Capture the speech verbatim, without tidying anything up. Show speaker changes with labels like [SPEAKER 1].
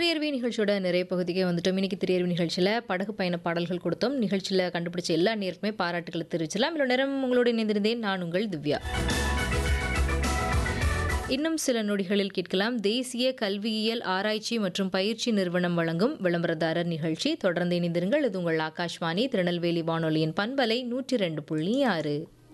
[SPEAKER 1] திரையரவி நிகழ்ச்சியோட நிறைய பகுதிக்கே வந்துட்டோம். இன்னைக்கு திரையரவி நிகழ்ச்சியில் படகு பயண பாடல்கள் கொடுத்தோம். நிகழ்ச்சியில் கண்டுபிடிச்ச எல்லா நேருக்குமே பாராட்டுகளை தெரிவிச்சலாம். இவ்வளோ நேரம் உங்களோடு இணைந்திருந்தேன் நான் உங்கள் திவ்யா. இன்னும் சில நொடிகளில் கேட்கலாம் தேசிய கல்வியியல் ஆராய்ச்சி மற்றும் பயிற்சி நிறுவனம் வழங்கும் விளம்பரதாரர் நிகழ்ச்சி. தொடர்ந்து இணைந்திருங்கள். இது உங்கள் ஆகாஷ்வாணி திருநெல்வேலி வானொலியின் பண்பலை நூற்றி ரெண்டு புள்ளி ஆறு.